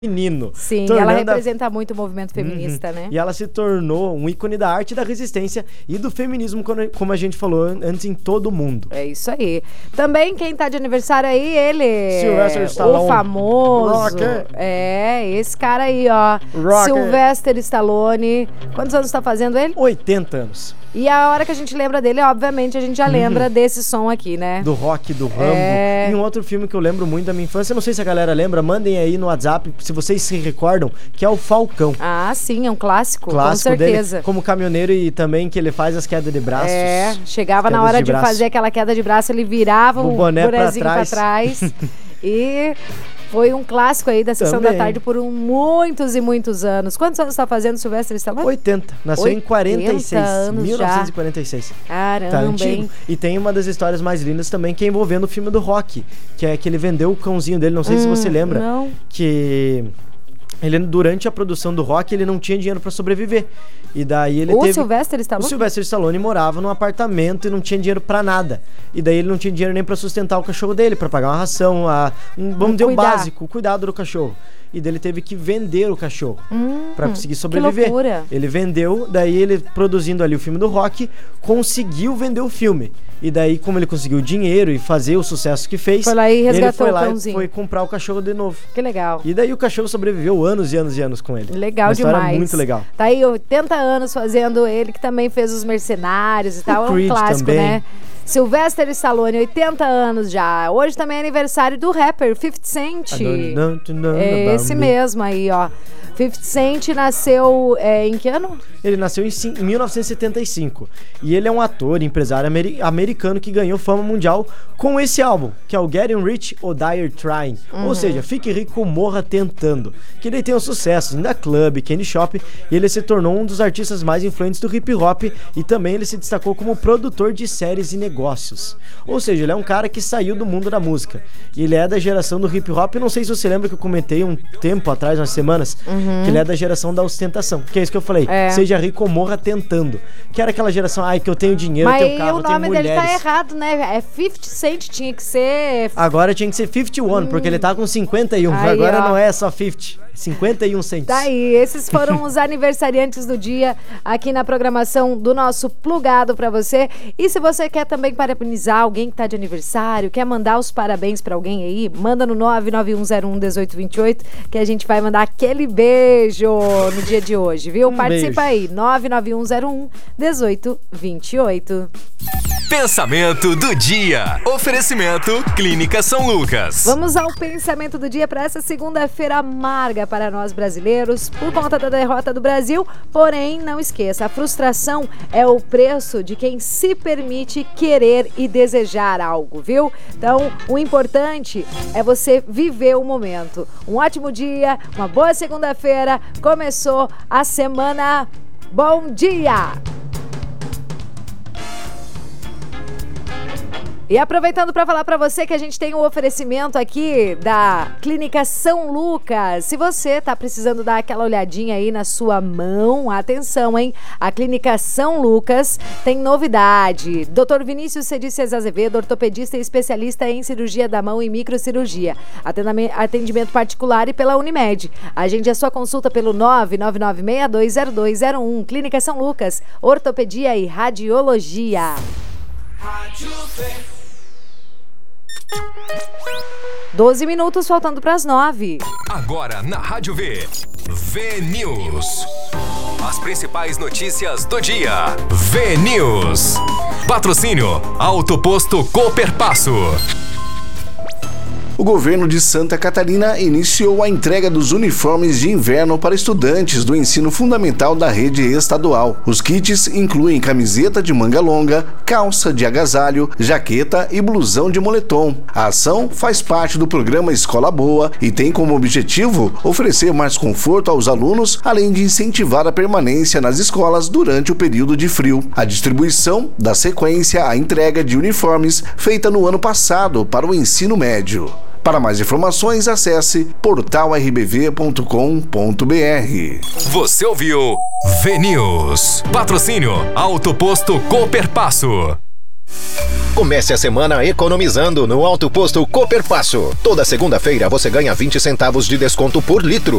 Menino. Sim, ela representa muito o movimento feminista, né? E ela se tornou um ícone da arte, da resistência e do feminismo, como a gente falou antes, em todo o mundo. É isso aí. Também quem tá de aniversário aí, ele... Sylvester Stallone. O famoso. Rocker. Esse cara aí, ó. Rocker. Sylvester Stallone. Quantos anos tá fazendo ele? 80 anos. E a hora que a gente lembra dele, obviamente, a gente já lembra desse som aqui, né? Do Rock, do Rambo. E um outro filme que eu lembro muito da minha infância, não sei se a galera lembra, mandem aí no WhatsApp, se vocês se recordam, que é o Falcão. Ah, sim, é um clássico com certeza. Dele, como caminhoneiro e também que ele faz as quedas de braços. Chegava na hora de fazer aquela queda de braço, ele virava o bonezinho pra trás. E... foi um clássico aí da Sessão da Tarde por muitos e muitos anos. Quantos anos tá fazendo o Sylvester Stallone? 80. Nasceu em 46. Anos 1946. Já. Caramba, tá antigo. Hein? E tem uma das histórias mais lindas também, que é envolvendo o filme do Rock. Que é que ele vendeu o cãozinho dele, não sei se você lembra. Não. Que... ele, durante a produção do Rock, ele não tinha dinheiro pra sobreviver. E daí ele O Sylvester Stallone? O Sylvester Stallone morava num apartamento e não tinha dinheiro pra nada. E daí ele não tinha dinheiro nem pra sustentar o cachorro dele, pra pagar uma ração, vamos dizer, o básico, o cuidado do cachorro. E daí ele teve que vender o cachorro pra conseguir sobreviver. Que loucura. Ele vendeu, daí ele, produzindo ali o filme do Rock, conseguiu vender o filme. E daí, como ele conseguiu dinheiro e fazer o sucesso que fez, foi lá e resgatou ele foi lá o cãozinho. E foi comprar o cachorro de novo. Que legal. E daí o cachorro sobreviveu anos e anos e anos com ele. Legal uma demais. História muito legal. Tá aí 80 anos fazendo ele, que também fez Os Mercenários e tal. É um clássico, também. Né? Sylvester Stallone, 80 anos já. Hoje também é aniversário do rapper 50 Cent. É esse mesmo aí, ó. 50 Cent nasceu em que ano? Ele nasceu em 1975. E ele é um ator, empresário americano que ganhou fama mundial com esse álbum, que é o Getting Rich or Die Trying. Ou seja, Fique Rico, Morra Tentando. Que ele tem um sucesso em The Club, Candy Shop, e ele se tornou um dos artistas mais influentes do hip hop, e também ele se destacou como produtor de séries e negócios. Ou seja, ele é um cara que saiu do mundo da música. E ele é da geração do hip hop. Não sei se você lembra que eu comentei um tempo atrás, umas semanas, que ele é da geração da ostentação. Que é isso que eu falei. Seja rico ou morra tentando. Que era aquela geração, que eu tenho dinheiro, eu tenho carro, eu tenho mulheres. Mas o nome dele tá errado, né? É 50 Cent, tinha que ser... Agora tinha que ser 51, porque ele tá com 51. Aí, agora não é só 50. 51 cents. Tá aí, esses foram os aniversariantes do dia aqui na programação do nosso Plugado pra você. E se você quer também parabenizar alguém que tá de aniversário, quer mandar os parabéns pra alguém aí, manda no 991011828 que a gente vai mandar aquele beijo no dia de hoje, viu? Participa aí, 991011828. Pensamento do dia. Oferecimento Clínica São Lucas. Vamos ao pensamento do dia para essa segunda-feira amarga para nós brasileiros por conta da derrota do Brasil. Porém, não esqueça, a frustração é o preço de quem se permite querer e desejar algo, viu? Então, o importante é você viver o momento. Um ótimo dia, uma boa segunda-feira. Começou a semana. Bom dia! E aproveitando para falar para você que a gente tem um oferecimento aqui da Clínica São Lucas. Se você tá precisando dar aquela olhadinha aí na sua mão, atenção, hein? A Clínica São Lucas tem novidade. Dr. Vinícius Cedices Azevedo, ortopedista e especialista em cirurgia da mão e microcirurgia. Atendimento particular e pela Unimed. Agende a sua consulta pelo 999620201. Clínica São Lucas, ortopedia e radiologia. 12 minutos faltando para as 9. Agora na Rádio V. V-News. As principais notícias do dia. V-News. Patrocínio Autoposto Cooperpasso. O governo de Santa Catarina iniciou a entrega dos uniformes de inverno para estudantes do ensino fundamental da rede estadual. Os kits incluem camiseta de manga longa, calça de agasalho, jaqueta e blusão de moletom. A ação faz parte do programa Escola Boa e tem como objetivo oferecer mais conforto aos alunos, além de incentivar a permanência nas escolas durante o período de frio. A distribuição dá sequência à entrega de uniformes feita no ano passado para o ensino médio. Para mais informações, acesse portalrbv.com.br. Você ouviu V-News. Patrocínio Autoposto Cooperpasso. Comece a semana economizando no Alto Posto Cooper Passo. Toda segunda-feira você ganha 20 centavos de desconto por litro.